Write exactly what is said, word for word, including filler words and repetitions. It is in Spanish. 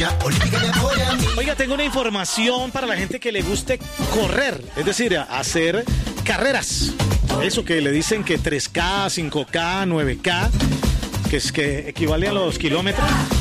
Oiga, tengo una información para la gente que le guste correr, es decir, hacer carreras. Eso que le dicen que tres K, cinco K, nueve K, que es que equivale a los kilómetros.